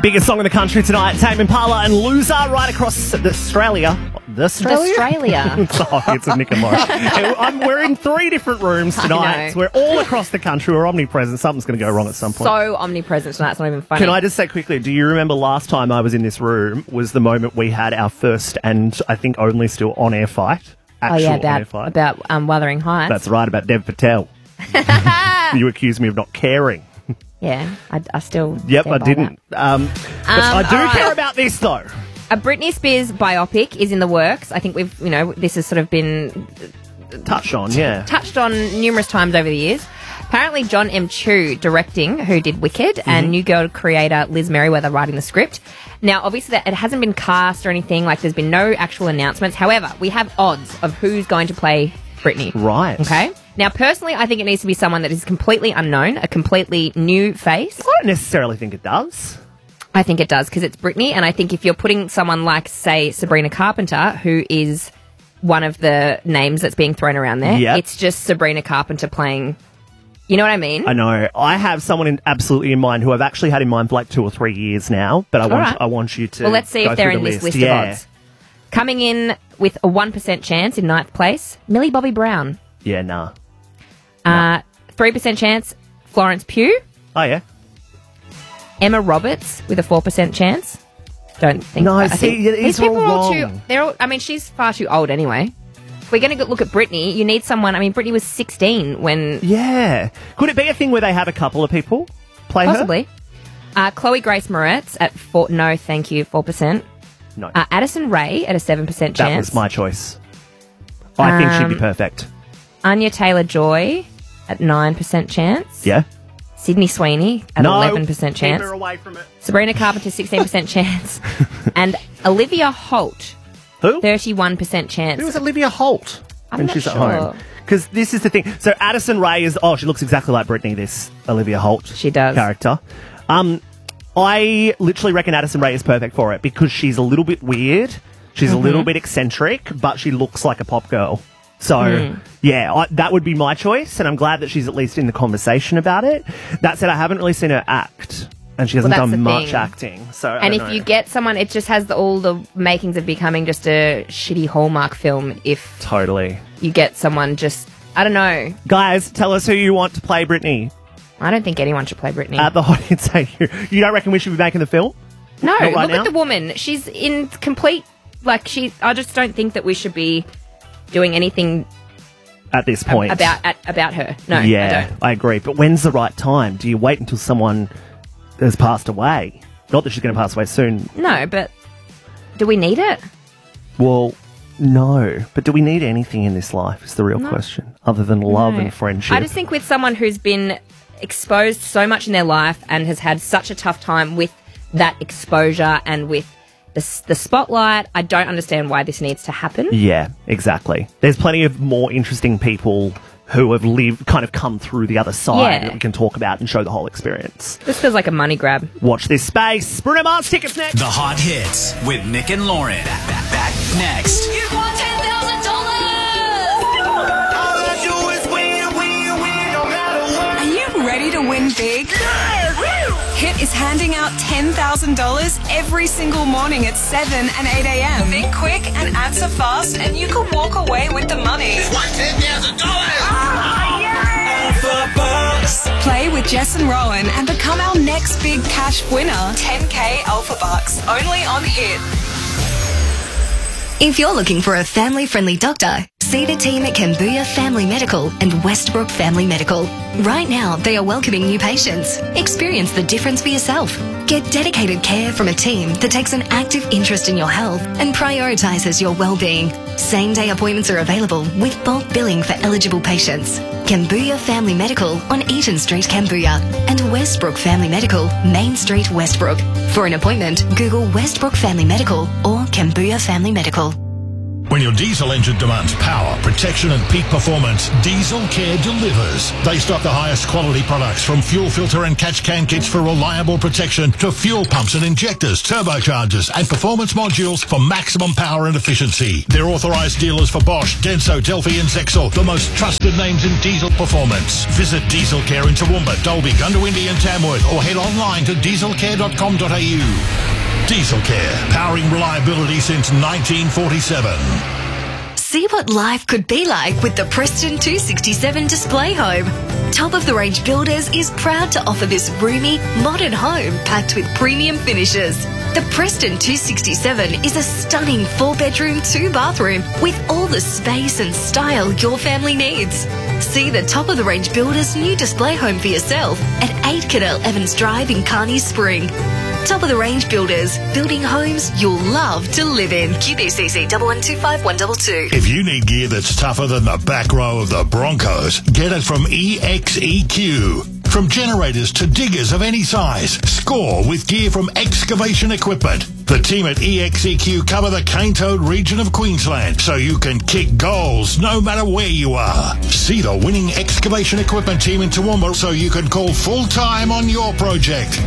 Biggest song in the country tonight, Tame Impala and Loser, right across Australia. Australia. It's a Nick and Lauren. We're in 3 different rooms tonight. So we're all across the country. We're omnipresent. Something's going to go wrong at some point. So omnipresent tonight. It's not even funny. Can I just say quickly, do you remember last time I was in this room was the moment we had our first and I think only still on-air fight? About Wuthering Heights. That's right, about Dev Patel. You accused me of not caring. Yeah, I still. Yep, I didn't. But I do care about this though. A Britney Spears biopic is in the works. I think this has sort of been touched on numerous times over the years. Apparently, John M. Chu directing, who did Wicked, and New Girl creator Liz Merriweather writing the script. Now, obviously, it hasn't been cast or anything. Like, there's been no actual announcements. However, we have odds of who's going to play Britney. Right. Okay. Now, personally, I think it needs to be someone that is completely unknown, a completely new face. I don't necessarily think it does. I think it does because it's Britney, and I think if you're putting someone like, say, Sabrina Carpenter, who is one of the names that's being thrown around there, it's just Sabrina Carpenter playing. You know what I mean? I know. I have someone absolutely in mind who I've actually had in mind for like 2 or 3 years now, but I want you to. Well, let's see if they're in this list of odds. Coming in with a 1% chance in 9th place, Millie Bobby Brown. Yeah, nah. 3% chance, Florence Pugh. Oh, yeah. Emma Roberts with a 4% chance. Don't think. No, I think these people are all wrong. She's far too old anyway. If we're going to look at Britney, you need someone. I mean, Britney was 16 when. Yeah. Could it be a thing where they have a couple of people play Possibly. her? Chloe Grace Moretz at 4. No, thank you. 4%. No. Addison Rae at a 7% chance. That was my choice. I think she'd be perfect. Anya Taylor-Joy at 9% chance. Yeah. Sydney Sweeney at 11% chance. Keep her away from it. Sabrina Carpenter, 16% chance. And Olivia Holt, who? 31% chance. Who was Olivia Holt when she's sure. at home? Because this is the thing. So Addison Rae is... Oh, she looks exactly like Britney, this Olivia Holt she does. character. I literally reckon Addison Rae is perfect for it because she's a little bit weird. She's a little bit eccentric, but she looks like a pop girl. So, that would be my choice, and I'm glad that she's at least in the conversation about it. That said, I haven't really seen her act, and she hasn't done much acting. So, and if you get someone, it just has all the makings of becoming just a shitty Hallmark film if totally you get someone just, I don't know. Guys, tell us who you want to play Britney. I don't think anyone should play Britney. At the Hot Hits HQ. You don't reckon we should be making the film? No, look at the woman. She's in complete, I just don't think that we should be doing anything at this point about her. No, yeah, I don't. I agree. But when's the right time? Do you wait until someone has passed away? Not that she's going to pass away soon. No, but do we need it? Well, no. But do we need anything in this life is the real question, other than love and friendship. I just think with someone who's been exposed so much in their life and has had such a tough time with that exposure and with the spotlight, I don't understand why this needs to happen. Yeah, exactly. There's plenty of more interesting people who have kind of come through the other side that we can talk about and show the whole experience. This feels like a money grab. Watch this space. Bruno Mars tickets next. The Hot Hits with Nick and Lauren. Back next. You want $10,000? All I do is win, no matter what. Are you ready to win big? Hit is handing out $10,000 every single morning at 7 and 8 a.m. Think quick and answer fast, and you can walk away with the money. Want $10,000? Oh, yeah! Alpha Bucks. Play with Jess and Rowan and become our next big cash winner. 10K Alpha Bucks, only on Hit. If you're looking for a family-friendly doctor, see the team at Cambodia Family Medical and Westbrook Family Medical. Right now, they are welcoming new patients. Experience the difference for yourself. Get dedicated care from a team that takes an active interest in your health and prioritises your well-being. Same-day appointments are available with bulk billing for eligible patients. Cambodia Family Medical on Eaton Street, Cambodia, and Westbrook Family Medical, Main Street, Westbrook. For an appointment, Google Westbrook Family Medical or Cambodia Family Medical. When your diesel engine demands power, protection and peak performance, Diesel Care delivers. They stock the highest quality products from fuel filter and catch can kits for reliable protection to fuel pumps and injectors, turbochargers and performance modules for maximum power and efficiency. They're authorised dealers for Bosch, Denso, Delphi and Zexel, the most trusted names in diesel performance. Visit Diesel Care in Toowoomba, Dalby, Gundawindi and Tamworth or head online to dieselcare.com.au. Diesel Care, powering reliability since 1947. See what life could be like with the Preston 267 display home. Top of the range Builders is proud to offer this roomy, modern home packed with premium finishes. The Preston 267 is a stunning 4-bedroom, 2-bathroom with all the space and style your family needs. See the top of the range Builders new display home for yourself at 8 Cadell Evans Drive in Kearney Spring. Top of the range Builders, building homes you'll love to live in. QBCC 1125122. If you need gear that's tougher than the back row of the Broncos, get it from EXEQ. From generators to diggers of any size, score with gear from Excavation Equipment. The team at EXEQ cover the Cane Toad region of Queensland, so you can kick goals no matter where you are. See the winning Excavation Equipment team in Toowoomba so you can call full-time on your project.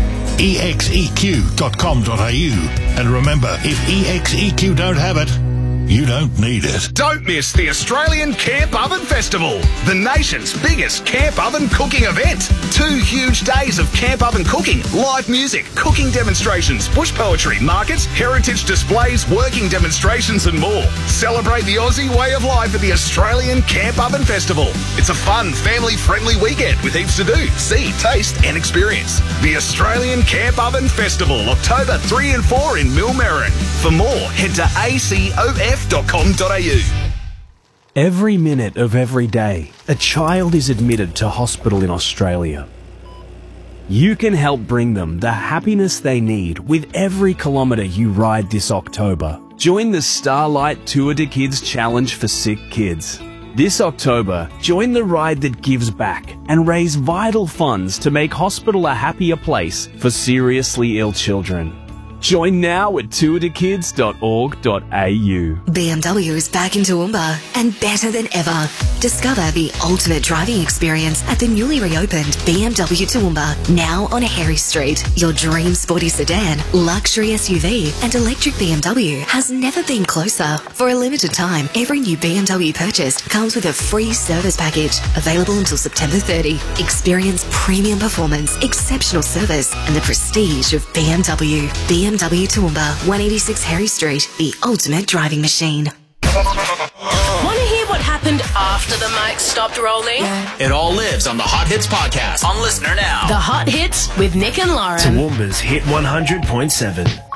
exeq.com.au. And remember, if EXEQ don't have it, you don't need it. Don't miss the Australian Camp Oven Festival, the nation's biggest camp oven cooking event. 2 huge days of camp oven cooking, live music, cooking demonstrations, bush poetry, markets, heritage displays, working demonstrations and more. Celebrate the Aussie way of life at the Australian Camp Oven Festival. It's a fun, family-friendly weekend with heaps to do, see, taste and experience. The Australian Camp Oven Festival, October 3 and 4 in Millmerran. For more, head to acof.com.au. Every minute of every day, a child is admitted to hospital in Australia. You can help bring them the happiness they need with every kilometre you ride this October. Join the Starlight Tour de Kids Challenge for sick kids. This October, join the ride that gives back and raise vital funds to make hospital a happier place for seriously ill children. Join now at tourdekids.org.au. BMW is back in Toowoomba and better than ever. Discover the ultimate driving experience at the newly reopened BMW Toowoomba, now on Harry Street. Your dream sporty sedan, luxury SUV and electric BMW has never been closer. For a limited time, every new BMW purchased comes with a free service package, available until September 30. Experience premium performance, exceptional service and the prestige of BMW. BMW Toowoomba, 186 Harry Street, the ultimate driving machine. Want to hear what happened after the mic stopped rolling? It all lives on the Hot Hits podcast on Listener Now. The Hot Hits with Nick and Lauren. Toowoomba's Hit 100.7.